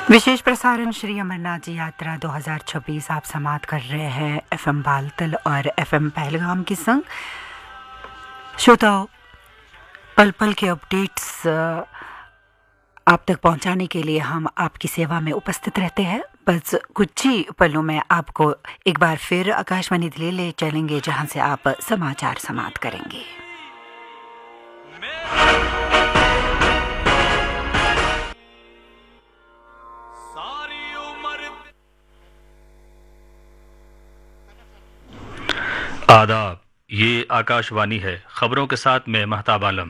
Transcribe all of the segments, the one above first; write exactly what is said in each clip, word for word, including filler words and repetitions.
विशेष प्रसारण श्री अमरनाथ जी यात्रा दो हज़ार छब्बीस आप समाप्त कर रहे हैं एफएम बालतल और एफएम पहलगाम के संग। श्रोताओं, पल पल के अपडेट्स आप तक पहुंचाने के लिए हम आपकी सेवा में उपस्थित रहते हैं। बस कुछ ही पलों में आपको एक बार फिर आकाशवाणी दिल्ली ले चलेंगे, जहां से आप समाचार समाप्त करेंगे। आदाब, ये आकाशवाणी है। खबरों के साथ मैं महताब आलम।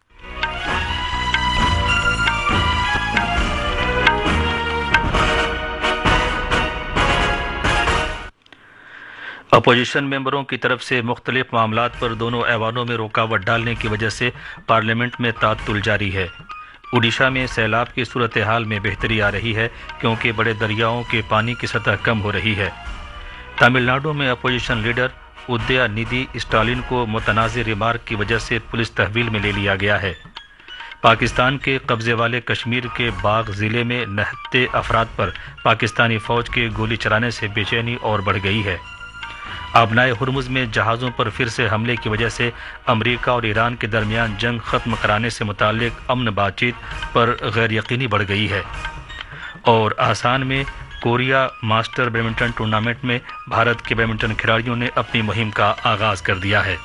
अपोजिशन मेंबरों की तरफ से मुख्तलिफ मामलात पर दोनों ऐवानों में रुकावट डालने की वजह से पार्लियामेंट में तातुल जारी है। उड़ीसा में सैलाब की सूरत हाल में बेहतरी आ रही है क्योंकि बड़े दरियाओं के पानी की सतह कम हो रही है। तमिलनाडु में अपोजिशन लीडर उदयनिधि स्टालिन को मुतनाज़िर रिमार्क की वजह से पुलिस तहवील में ले लिया गया है। पाकिस्तान के कब्जे वाले कश्मीर के बाग ज़िले में नहते अफराद पर पाकिस्तानी फ़ौज के गोली चलाने से बेचैनी और बढ़ गई है। आबनाए हुर्मुज़ में जहाज़ों पर फिर से हमले की वजह से अमरीका और ईरान के दरमियान जंग ख़त्म कराने से मुताल्लिक अमन बातचीत पर गैर यकीनी बढ़ गई है। और आसान में कोरिया मास्टर बैडमिंटन टूर्नामेंट में भारत के बैडमिंटन खिलाड़ियों ने अपनी मुहिम का आगाज कर दिया है।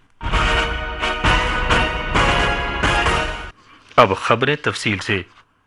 अब खबरें तफसील से।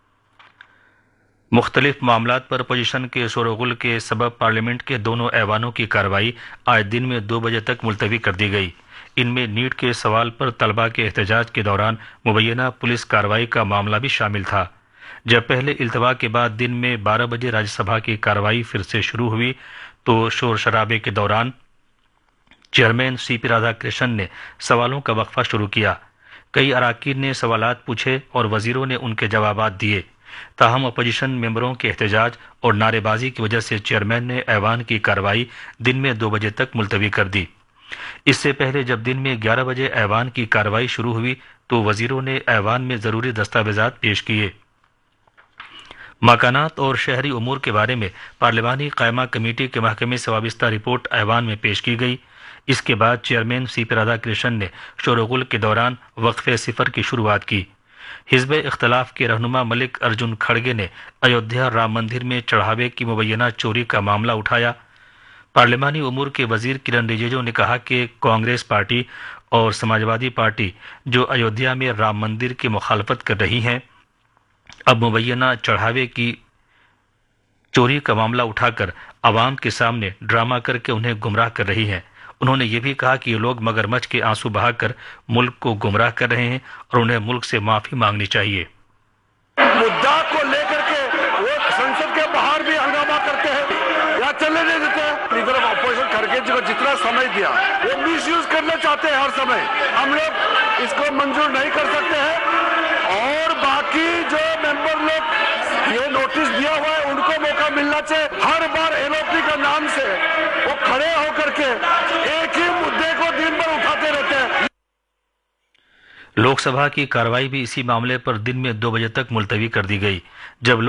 मुख्तलिफ मामलात पर अपोजिशन के शोरगुल के सबब पार्लियामेंट के दोनों ऐवानों की कार्रवाई आज दिन में दो बजे तक मुलतवी कर दी गई। इनमें नीट के सवाल पर तलबा के एहतजाज के दौरान मुबैना पुलिस कार्रवाई का मामला भी शामिल था। जब पहले इल्तवा के बाद दिन में बारह बजे राज्यसभा की कार्रवाई फिर से शुरू हुई तो शोर शराबे के दौरान चेयरमैन सी पी राधाकृष्णन ने सवालों का वक्फा शुरू किया। कई अराकीन ने सवालात पूछे और वजीरों ने उनके जवाबात दिए। ताहम अपोजिशन मेंबरों के एहतजाज और नारेबाजी की वजह से चेयरमैन ने ऐवान की कार्रवाई दिन में दो बजे तक मुलतवी कर दी। इससे पहले जब दिन में ग्यारह बजे ऐवान की कार्रवाई शुरू हुई तो वजीरों ने ऐवान में जरूरी दस्तावेजात पेश किए। मकानात और शहरी उमूर के बारे में पार्लिमानी कायमा कमेटी के महकमे से वाबस्ता रिपोर्ट ऐवान में पेश की गई। इसके बाद चेयरमैन सी पी राधाकृष्णन ने शोरगुल के दौरान वक्फे सिफर की शुरुआत की। हिज़्ब इख्तलाफ के रहनुमा मलिक अर्जुन खड़गे ने अयोध्या राम मंदिर में चढ़ावे की मुबैना चोरी का मामला उठाया। पार्लिमानी उमूर के वजीर किरण रिजिजू ने कहा कि कांग्रेस पार्टी और समाजवादी पार्टी जो अयोध्या में राम मंदिर की मुखालफत कर रही हैं, अब मुबैना चढ़ावे की चोरी का मामला उठाकर आवाम के सामने ड्रामा करके उन्हें गुमराह कर रही हैं। उन्होंने ये भी कहा कि ये लोग मगरमच्छ के आंसू बहाकर मुल्क को गुमराह कर रहे हैं और उन्हें मुल्क से माफी मांगनी चाहिए। मुद्दा को लेकर के वो संसद के बाहर भी हंगामा करते हैं या चलने नहीं देते हैं। लीडर ऑफ अपोजिशन खड़गे जी को जितना समय दिया वो मिसयूज करना चाहते हैं हर समय। हम लोग इसको मंजूर नहीं कर सकते हैं और बाकी जो मेंबर लोग ये नोटिस दिया हुआ है उनको मौका मिलना चाहिए। हर बार एलओपी का नाम से वो खड़े होकर के एक ही मुद्दे को दिन भर उठाते रहते हैं। लोकसभा की कार्रवाई भी इसी मामले पर दिन में दो बजे तक मुलतवी कर दी गई। जब